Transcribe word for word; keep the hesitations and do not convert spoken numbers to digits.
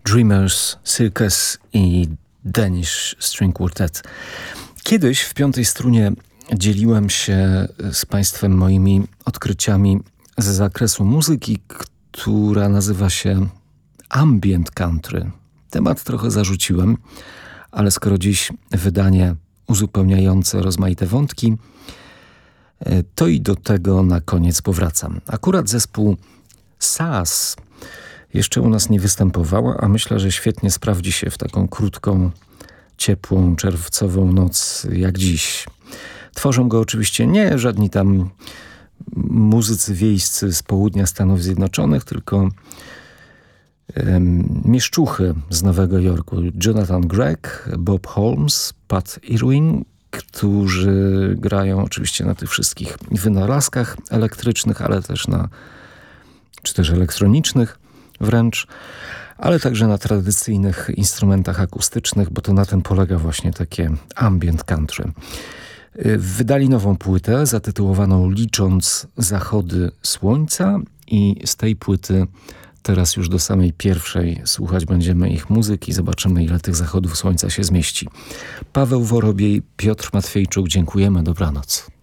Dreamers Circus i Danish String Quartet. Kiedyś w Piątej Strunie dzieliłem się z Państwem moimi odkryciami z zakresu muzyki, która nazywa się ambient country. Temat trochę zarzuciłem, ale skoro dziś wydanie uzupełniające rozmaite wątki, to i do tego na koniec powracam. Akurat zespół S A S jeszcze u nas nie występowała, a myślę, że świetnie sprawdzi się w taką krótką, ciepłą, czerwcową noc jak dziś. Tworzą go oczywiście nie żadni tam muzycy wiejscy z południa Stanów Zjednoczonych, tylko um, mieszczuchy z Nowego Jorku. Jonathan Gregg, Bob Holmes, Pat Irwin, którzy grają oczywiście na tych wszystkich wynalazkach elektrycznych, ale też na, czy też elektronicznych wręcz, ale także na tradycyjnych instrumentach akustycznych, bo to na tym polega właśnie takie ambient country. Wydali nową płytę zatytułowaną Licząc zachody słońca i z tej płyty teraz już do samej pierwszej słuchać będziemy ich muzyki. Zobaczymy, ile tych zachodów słońca się zmieści. Paweł Worobiej, Piotr Matwiejczuk, dziękujemy. Dobranoc.